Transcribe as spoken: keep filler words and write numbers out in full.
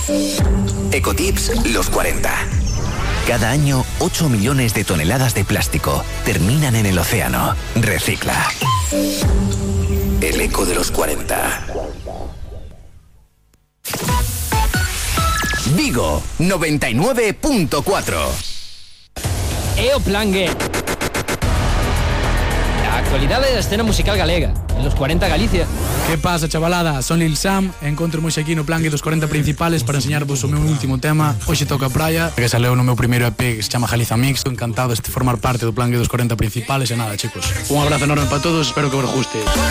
Ecotips los cuarenta. Cada año, ocho millones de toneladas de plástico terminan en el océano. Recicla. El eco de los cuarenta. Vigo, noventa y nueve punto cuatro. E o Plan G. A actualidade da escena musical galega, en los cuarenta Galicia. Que pasa, chavalada? Son Lil Sam, encontro-mos aquí no Plan G dos cuarenta principales para enseñarvos o meu último tema. Hoxe toca a praia, que saleu no meu primeiro E P que se chama Jaliza Mix. Estou encantado de formar parte do Plan G dos cuarenta principales e nada, chicos. Un abrazo enorme para todos, espero que vos guste.